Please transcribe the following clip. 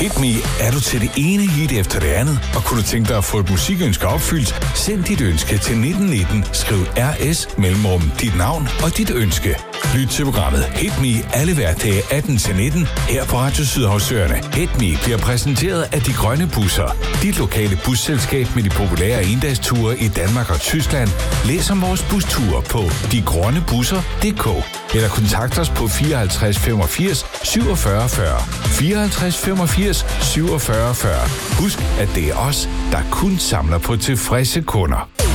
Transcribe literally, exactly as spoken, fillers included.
Hit Me, er du til det ene hit efter det andet, og kunne du tænke dig at få et musikønske opfyldt, send dit ønske til nitten nitten, skriv R S mellemrum dit navn og dit ønske. Lyt til programmet Hit Me alle hverdage atten til nitten her på Radio Sydhavsøerne. Hit Me bliver præsenteret af De Grønne Busser, dit lokale busselskab med de populære endagsture i Danmark og Tyskland. Læs om vores busture på de grønne busser punktum d k eller kontakt os på fireoghalvtreds femogfirs syvogfyrre fyrre. fireoghalvtreds femogfirs syvogfyrre fyrre. Husk, at det er os, der kun samler på tilfredse kunder.